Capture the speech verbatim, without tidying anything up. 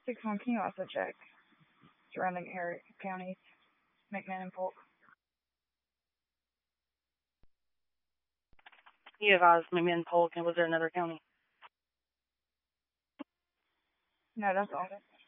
six one, can you also check surrounding area counties, McMinn and Polk? You advised McMinn and Polk, and was there another county? No, that's all.